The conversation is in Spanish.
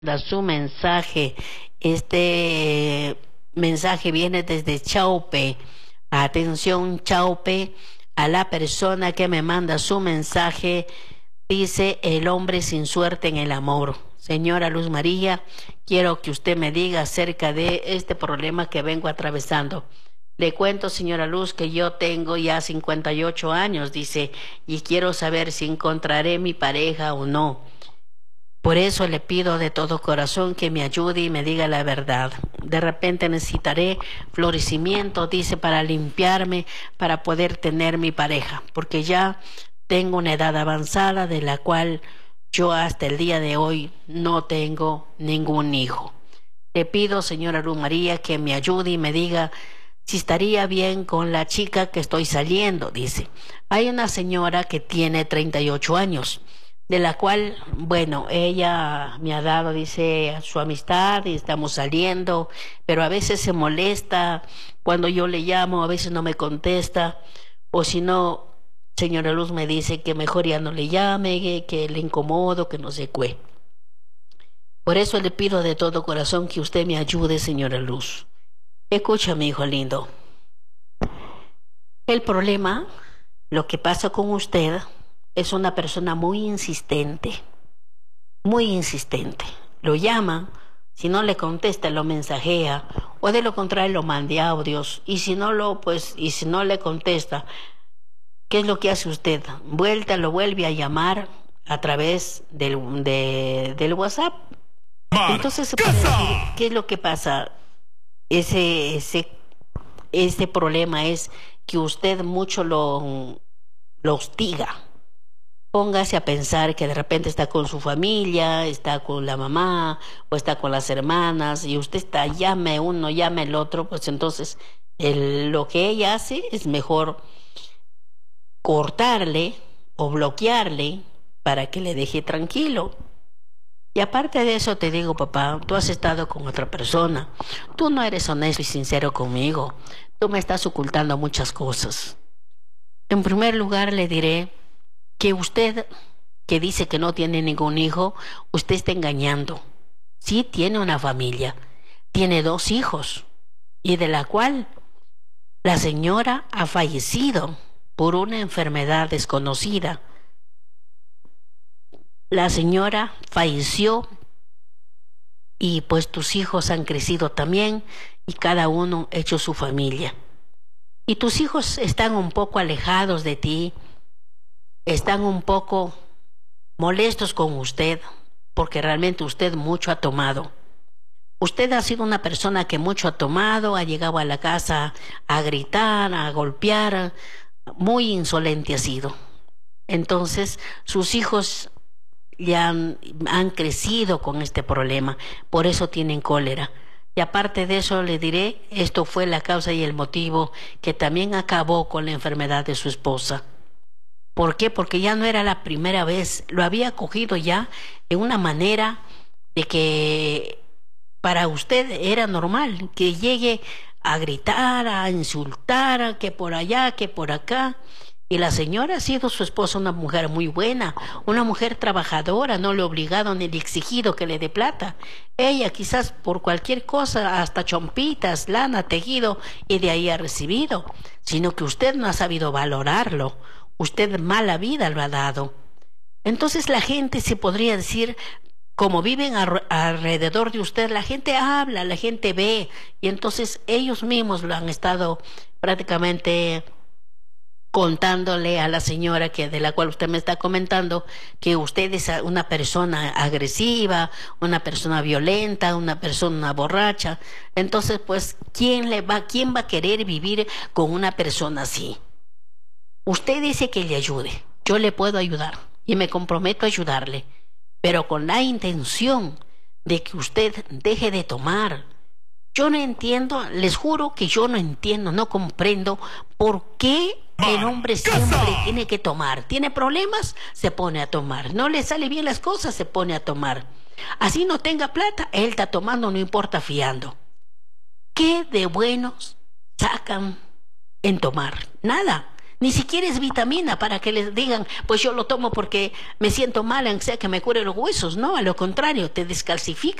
su mensaje. Este mensaje viene desde Chaupe. Atención, Chaupe, a la persona que me manda su mensaje. Dice: el hombre sin suerte en el amor. Señora Luz María, quiero que usted me diga acerca de este problema que vengo atravesando. Le cuento, señora Luz, que yo tengo ya 58 años, dice, y quiero saber si encontraré mi pareja o no. Por eso le pido de todo corazón que me ayude y me diga la verdad. De repente necesitaré florecimiento, dice, para limpiarme, para poder tener mi pareja, porque ya tengo una edad avanzada de la cual yo hasta el día de hoy no tengo ningún hijo. Le pido, señora Luz María, que me ayude y me diga si estaría bien con la chica que estoy saliendo, dice. Hay una señora que tiene 38 años, de la cual, bueno, ella me ha dado, dice, su amistad y estamos saliendo, pero a veces se molesta cuando yo le llamo, a veces no me contesta, o si no, señora Luz me dice que mejor ya no le llame, que le incomodo, que no sé qué. Por eso le pido de todo corazón que usted me ayude, señora Luz. Escucha, mi hijo lindo. El problema, lo que pasa con usted, es una persona muy insistente. Muy insistente. Lo llama, si no le contesta, lo mensajea, o de lo contrario lo mande audios, y si no le contesta, ¿qué es lo que hace usted? Lo vuelve a llamar a través del WhatsApp. Entonces se puede decir, ¿qué es lo que pasa? Ese problema es que usted mucho lo hostiga. Póngase a pensar que de repente está con su familia, está con la mamá o está con las hermanas y usted está, llame uno, llame el otro, pues entonces lo que ella hace es mejor cortarle o bloquearle para que le deje tranquilo. Y aparte de eso te digo, papá, tú has estado con otra persona. Tú no eres honesto y sincero conmigo. Tú me estás ocultando muchas cosas. En primer lugar, le diré que usted, que dice que no tiene ningún hijo, usted está engañando. Sí tiene una familia. Tiene 2 hijos. Y de la cual la señora ha fallecido por una enfermedad desconocida. La señora falleció y pues tus hijos han crecido también y cada uno ha hecho su familia. Y tus hijos están un poco alejados de ti, están un poco molestos con usted porque realmente usted mucho ha tomado. Usted ha sido una persona que mucho ha tomado, ha llegado a la casa a gritar, a golpear, muy insolente ha sido. Entonces sus hijos ya han crecido con este problema, por eso tienen cólera. Y aparte de eso le diré, esto fue la causa y el motivo que también acabó con la enfermedad de su esposa. ¿Por qué? Porque ya no era la primera vez, lo había cogido ya de una manera de que para usted era normal que llegue a gritar, a insultar, que por allá, que por acá. Y la señora ha sido su esposa una mujer muy buena, una mujer trabajadora, no le ha obligado ni le ha exigido que le dé plata. Ella quizás por cualquier cosa, hasta chompitas, lana, tejido, y de ahí ha recibido, sino que usted no ha sabido valorarlo, usted mala vida lo ha dado. Entonces la gente se podría decir, como viven alrededor de usted, la gente habla, la gente ve, y entonces ellos mismos lo han estado prácticamente contándole a la señora de la cual usted me está comentando que usted es una persona agresiva, una persona violenta, una persona borracha. Entonces, pues, ¿quién va a querer vivir con una persona así? Usted dice que le ayude. Yo le puedo ayudar y me comprometo a ayudarle, pero con la intención de que usted deje de tomar. Yo no entiendo, les juro que yo no entiendo, no comprendo por qué el hombre siempre tiene que tomar. Tiene problemas, se pone a tomar. No le sale bien las cosas, se pone a tomar. Así no tenga plata, él está tomando, no importa, fiando. ¿Qué de buenos sacan en tomar? Nada. Ni siquiera es vitamina para que les digan, pues yo lo tomo porque me siento mal, aunque sea que me cure los huesos. No, a lo contrario, te descalcifica.